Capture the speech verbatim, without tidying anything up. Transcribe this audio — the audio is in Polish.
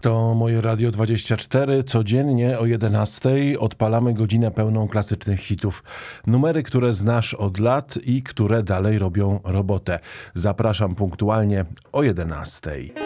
To moje Radio dwadzieścia cztery. Codziennie o jedenastej odpalamy godzinę pełną klasycznych hitów. Numery, które znasz od lat i które dalej robią robotę. Zapraszam punktualnie o jedenastej.